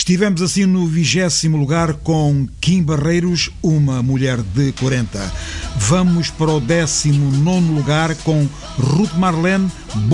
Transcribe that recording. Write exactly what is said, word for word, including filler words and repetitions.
Estivemos assim no vigésimo lugar com Kim Barreiros, Uma Mulher de quarenta. Vamos para o décimo nono lugar com Ruth Marlene,